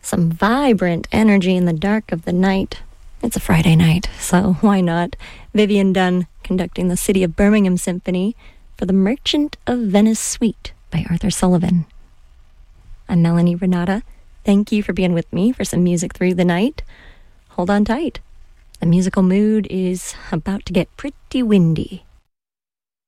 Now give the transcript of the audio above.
some vibrant energy in the dark of the night. It's a Friday night, so why not? Vivian Dunn conducting the City of Birmingham Symphony for the Merchant of Venice Suite by Arthur Sullivan. I'm Melanie Renata. Thank you for being with me for some music through the night. Hold on tight. The musical mood is about to get pretty windy.